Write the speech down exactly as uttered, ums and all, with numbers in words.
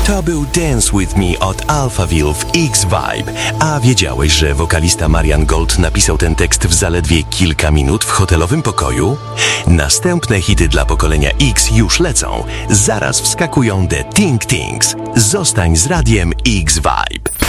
To był Dance With Me od Alphaville w X-Vibe. A wiedziałeś, że wokalista Marian Gold napisał ten tekst w zaledwie kilka minut w hotelowym pokoju? Następne hity dla pokolenia X już lecą. Zaraz wskakują The Ting Tings. Zostań z radiem X-Vibe.